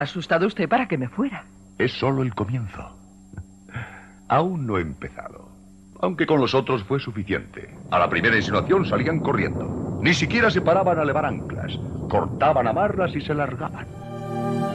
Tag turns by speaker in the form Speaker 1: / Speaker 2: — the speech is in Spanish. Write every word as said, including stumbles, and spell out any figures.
Speaker 1: asustado usted para que me fuera.
Speaker 2: Es solo el comienzo. Aún no he empezado. Aunque con los otros fue suficiente. A la primera insinuación salían corriendo. Ni siquiera se paraban a levar anclas. Cortaban amarras y se largaban.